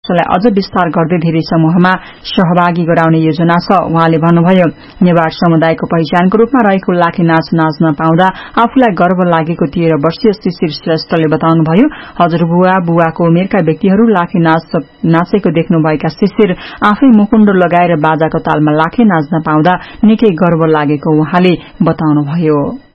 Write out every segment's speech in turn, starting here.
यसलाई अझ विस्तार गर्दै धेरै समूहमा सहभागी गराउने योजना छ। उहाँले भन्नुभयो, नेवार समुदायको पहिचानको रूपमा रहेको लाखे नाच नाच्न पाउँदा आफूलाई गर्व लागेको 13 वर्षीय शिशिर श्रेष्ठले बताउनुभयो, हजुरबुवा बुवाको उमेरका व्यक्तिहरू लाखे नाचेको देख्नुभएका शिशिर आफै मुकुण्डो लगाएर बाजाको तालमा लाखे नाच्न पाउँदा निकै गर्व लागेको उहाँले बताउनुभयो।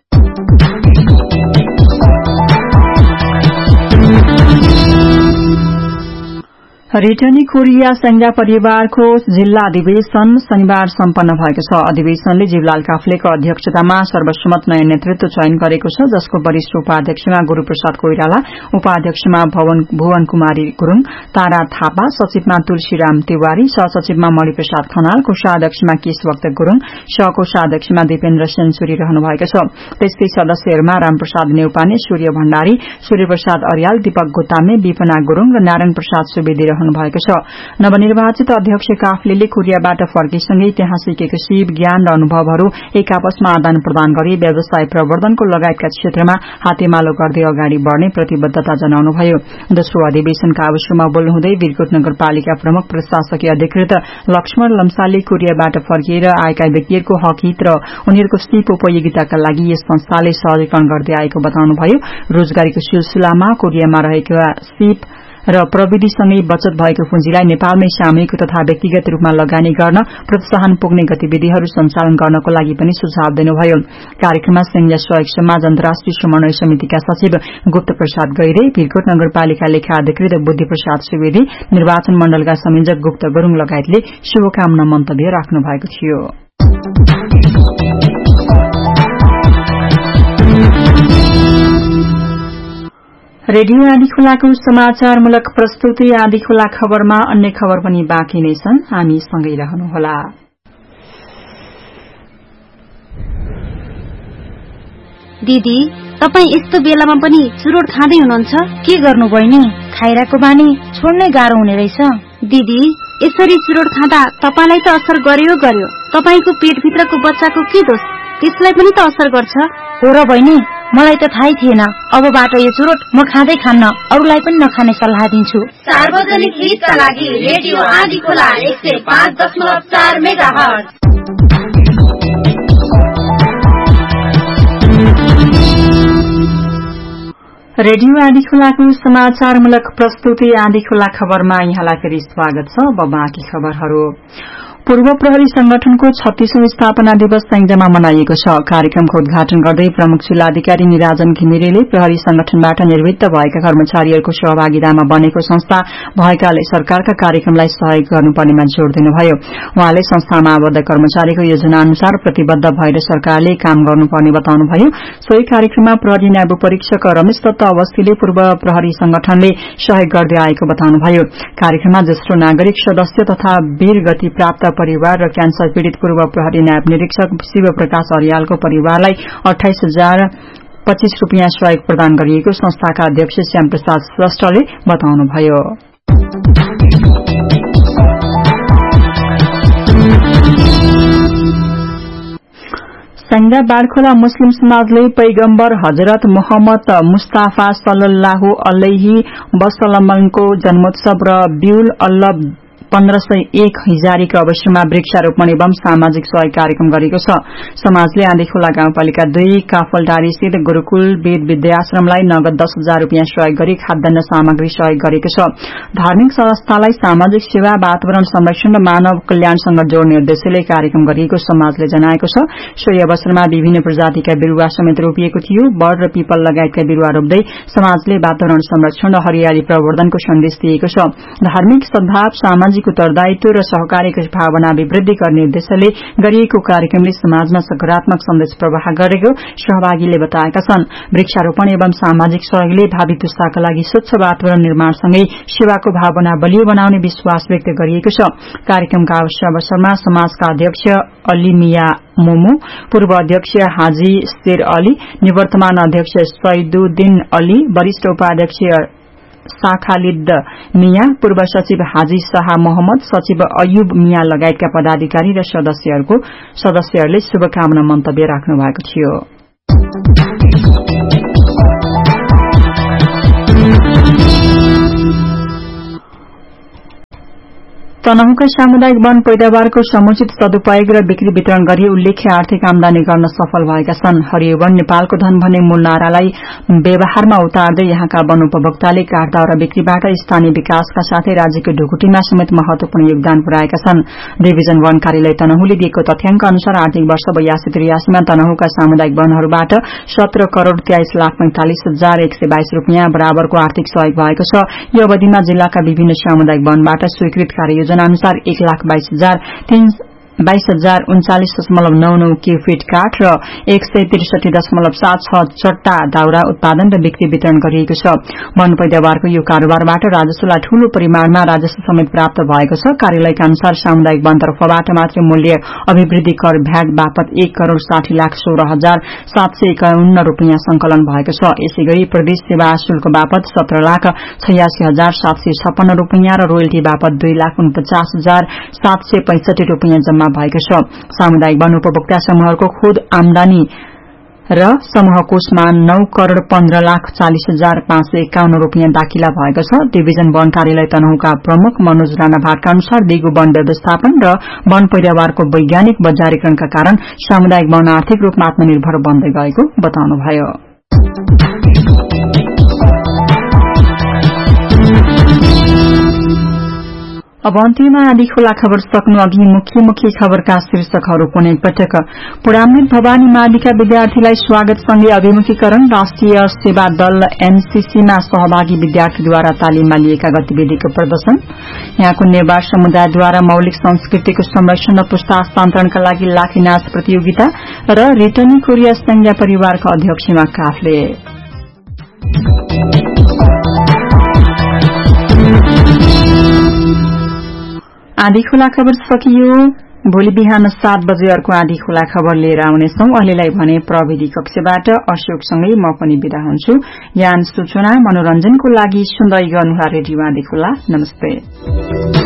रिटर्नी कोरिया संज्ञा परिवारको जिल्ला अधिवेशन शनिबार सम्पन्न भएको छ। अधिवेशनले जीवलाल काफ्लेको अध्यक्षतामा सर्वसम्मत नयाँ नेतृत्व चयन गरेको छ, जसको वरिष्ठ उपाध्यक्षमा गुरूप्रसाद कोइराला, उपाध्यक्षमा भुवन कुमारी गुरूङ, तारा थापा, सचिवमा तुलसीराम तिवारी, सहसचिवमा मणिप्रसाद खनाल, कोषाध्यक्षमा केशभक्त गुरूङ, सहकोषाध्यक्षमा दिपेन्द्र सेन्चुरी रहनु भएको छ। त्यस्तै सदस्यहरूमा रामप्रसाद नेउपाने, सूर्य भण्डारी, सूर्यप्रसाद अर्याल, दीपक गोतामे, विपना गुरूङ र नारायण प्रसाद सुवेदी भएको छ। नवनिर्वाचित अध्यक्ष काफ्लेले कोरियाबाट फर्केसँगै त्यहाँ सिकेको सिप, ज्ञान र अनुभवहरू एक आपसमा आदान प्रदान गरी व्यवसाय प्रवर्धनको लगायतका क्षेत्रमा हातेमालो गर्दै अगाडि बढ़ने प्रतिबद्धता जनाउनुभयो। दोस्रो अधिवेशनका अवसरमा बोल्नुहुँदै वीरकोट नगरपालिका प्रमुख प्रशासकीय अधिकृत लक्ष्मण लम्सालले कोरियाबाट फर्किएर आएका व्यक्तिहरूको हक हित र उनीहरूको सिप उपयोगिताका लागि यस संस्थाले सहजीकरण गर्दै आएको बताउनुभयो। रोजगारीको सिलसिलामा कोरियामा रहेका सिप र प्रविधिसँगै बचत भएको पुँजीलाई नेपालमै सामूहिक तथा व्यक्तिगत रूपमा लगानी गर्न प्रोत्साहन पुग्ने गतिविधिहरू सञ्चालन गर्नको लागि पनि सुझाव दिनुभयो। कार्यक्रममा संघीय सहयोग समाज अन्तर्राष्ट्रिय समन्वय समितिका सचिव गुप्त प्रसाद गैरे, वीरकोट नगरपालिका लेखा अधिकृत बुद्धि प्रसाद सुवेदी, निर्वाचन मण्डलका संयोजक गुप्त गुरूङ लगायतले शुभकामना मन्तव्य राख्नु भएको थियो। रेडियो आँधीखोलाको समाचारमूलक प्रस्तुति आँधीखोला खबरमा अन्य खबर पनि बाँकी नै छन्, हामी सँगै रहनुहोला। दिदी, तपाई यस्तो बेलामा पनि चुरोट खाँदै हुनुहुन्छ? के गर्नु बहिनी? खाइराको बानी छोड्नै गाह्रो हुने रहेछ। दिदी, यसरी चुरोट खाँदा तपाईलाई त असर गर्यो, तपाईको पेटभित्रको बच्चाको के दोष? त्यसलाई पनि त असर गर्छ। हो र बहिनी, मलाई त थाहै थिएन। अबबाट यो चुरोट म खाँदै खान्न, अरूलाई पनि नखाने सल्लाह दिन्छु। सार्वजनिक हितका लागि रेडियो आँधीखोला 105.4 मेगाहर्ज। रेडियो आँधीखोलाको समाचारमूलक प्रस्तुति आँधीखोला खबरमा यहाँलाई फेरि स्वागत छ। अब बाँकी खबरहरू। पूर्व प्रहरी संगठनको 36औं स्थापना दिवस स्याङ्जामा मनाइएको छ। कार्यक्रमको उद्घाटन गर्दै प्रमुख जिल्लाधिकारी निराजन घिमिरेले प्रहरी संगठनबाट निवृत्त भएका कर्मचारीहरूको सहभागितामा बनेको संस्था भएकाले सरकारका कार्यक्रमलाई सहयोग गर्नुपर्नेमा जोड़ दिनुभयो। उहाँले संस्थामा आबद्ध कर्मचारीको योजना अनुसार प्रतिबद्ध भएर सरकारले काम गर्नुपर्ने बताउनुभयो। सोही कार्यक्रममा प्रहरी नायब परीक्षक रमेश दत्त अवस्थीले पूर्व प्रहरी संगठनले सहयोग गर्दै आएको बताउनुभयो। कार्यक्रममा ज्येष्ठ नागरिक सदस्य तथा वीर गति प्राप्त परिवार र क्यान्सर पीड़ित पूर्व प्रहरी नायब निरीक्षक शिव प्रकाश अर्यालको परिवारलाई 28,025 रूपियाँ सहयोग प्रदान गरिएको संस्थाका अध्यक्ष श्याम प्रसाद श्रेष्ठले बताउनुभयो। स्याङ्जा बाढखोला मुस्लिम समाजले पैगम्बर हजरत मोहम्मद मुस्ताफा सल्लल्लाहु अलैहि वसल्लमको जन्मोत्सव र बिउल अल्लाह 1501 हिजारीको अवसरमा वृक्षारोपण एवं सामाजिक सहयोग कार्यक्रम गरेको छ। समाजले आँधीखोला गाउँपालिका 2 काफलटारी स्थित गुरूकुल वेद विद्याश्रमलाई नगद 10,000 रूपियाँ सहयोग गरी खाद्यान्न सामग्री सहयोग गरेको छ। धार्मिक संस्थालाई सामाजिक सेवा, वातावरण संरक्षण र मानव कल्याणसँग जोड्ने उद्देश्यले कार्यक्रम गरिएको समाजले जनाएको छ। सोही अवसरमा विभिन्न प्रजातिका बिरूवा समेत रोपिएको थियो। बड र पिपल लगायतका बिरूवा रोप्दै समाजले वातावरण संरक्षण र हरियाली प्रवर्धनको सन्देश दिएको छ। धार्मिक सद्भाव, सामाजिक उत्तरदायित्व र सहकारीको भावना अभिवृद्धि गर्ने उद्देश्यले गरिएको कार्यक्रमले समाजमा सकारात्मक सन्देश प्रवाह गरेको सहभागीले बताएका छन्। वृक्षारोपण एवं सामाजिक सहयोगले भावी पुस्ताका लागि स्वच्छ वातावरण निर्माणसँगै सेवाको भावना बलियो बनाउने विश्वास व्यक्त गरिएको छ। कार्यक्रमका अवसरमा समाजका अध्यक्ष अली मिया मोमो, पूर्व अध्यक्ष हाजी शेर अली, निवर्तमान अध्यक्ष सैदुद्दीन अली, वरिष्ठ उपाध्यक्ष शाखालिद मिया, पूर्व सचिव हाजी शाह मोहम्मद, सचिव अयुब मिया लगायतका पदाधिकारी र सदस्यहरूले शुभकामना मन्तव्य राख्नु भएको थियो। तनहुका सामुदायिक वन पैदावारको समुचित सदुपयोग र बिक्री वितरण गरी उल्लेख्य आर्थिक आमदानी गर्न सफल भएका छन्। हरियो वन नेपालको धन भन्ने मूल नारालाई व्यवहारमा उतार्दै यहाँका वन उपभोक्ताले काट्दा र बिक्रीबाट स्थानीय विकासका साथै राज्यको ढुकुटीमा समेत महत्वपूर्ण योगदान पुर्याएका छन्। डिभिजन वन कार्यालय तनहुले दिएको तथ्याङ्क अनुसार आर्थिक वर्ष 82-83 मा तनहुका सामुदायिक वनहरूबाट 17,43,45,122 रुपियाँ बराबरको आर्थिक सहयोग भएको छ। यो अवधिमा जिल्लाका विभिन्न सामुदायिक वनबाट स्वीकृत कार्ययोजना अनुसार 1,22,039.99 क्यूफिट काठ र 163.76 चट्टा दाउरा उत्पादन र बिक्री वितरण गरिएको छ। वन पैदावारको यो कारोबारबाट राजस्वलाई ठूलो परिमाणमा राजस्व समेत प्राप्त भएको छ। कार्यालयका अनुसार सामुदायिक वन तर्फबाट मात्र मूल्य अभिवृद्धि कर भ्याट बापत 1,60,16,751 रुपियाँ संकलन भएको छ। यसैगरी प्रदेश सेवा शुल्क बापत 17,86,756 रुपियाँ र रोयल्टी बापत 2,49,765 रुपियाँ जम्मा भएको छ। सामुदायिक वन उपभोक्ता समूहहरूको खुद आमदानी र समूह कोषमा 9,15,40,551 रुपियाँ दाखिला भएको छ। डिभिजन वन कार्यालय तनहुका प्रमुख मनोज राणा भाटका अनुसार दिगो वन व्यवस्थापन र वन पैदावारको वैज्ञानिक बजारीकरणका कारण सामुदायिक वन आर्थिक रूपमा आत्मनिर्भर बन्दै गएको बताउनुभयो। अब अन्त्यमा आदि खोला खबर सक्नु अघि मुख्य खबरका शीर्षकहरू पुनः एकपटक। पुरामृत भवानी माविका विद्यार्थीलाई स्वागतसँगै अभिमुखीकरण। राष्ट्रिय सेवा दल एनसीसीमा सहभागी विद्यार्थीद्वारा तालिममा लिएका गतिविधिको प्रदर्शन। यहाँको नेवार समुदायद्वारा मौलिक संस्कृतिको संरक्षण र पुस्ता हस्तान्तरणका लागि लाठी नाच प्रतियोगिता र रिटर्निङ कोरिया संज्ञा परिवारका अध्यक्षमा काफले। आधी खोला खबर सकियो। भोलि बिहान 7 बजे अर्को आधी खोला खबर लिएर आउनेछौं। अहिलेलाई भने प्रविधि कक्षबाट अशोकसँगै म पनि बिदा हुन्छु। ज्ञान सूचना मनोरञ्जनको लागि सुन्दै गर्नुहोला रेडियो आधी खोला। नमस्ते।